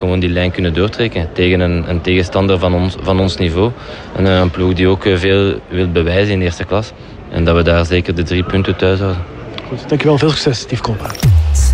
gewoon die lijn kunnen doortrekken tegen een tegenstander van ons niveau. En een ploeg die ook veel wil bewijzen in de eerste klas. En dat we daar zeker de 3 punten thuis houden. Goed, dankjewel. Veel succes, Steve Kompa.